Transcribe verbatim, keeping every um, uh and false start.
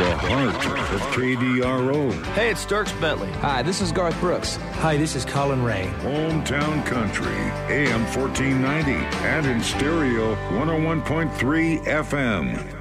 The heart of K D R O. Hey, it's Dierks Bentley. Hi, this is Garth Brooks. Hi, this is Colin Ray. Hometown Country, A M fourteen ninety, and in stereo, one oh one point three F M.